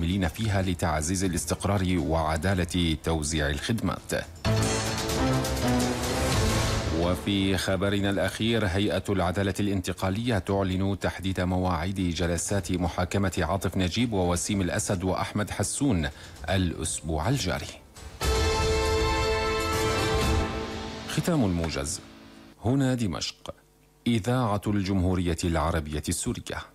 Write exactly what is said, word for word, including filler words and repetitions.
العاملين فيها لتعزيز الاستقرار وعدالة توزيع الخدمات. وفي خبرنا الأخير، هيئة العدالة الانتقالية تعلن تحديد مواعيد جلسات محاكمة عاطف نجيب ووسيم الأسد وأحمد حسون الأسبوع الجاري. ختام الموجز. هنا دمشق، إذاعة الجمهورية العربية السورية.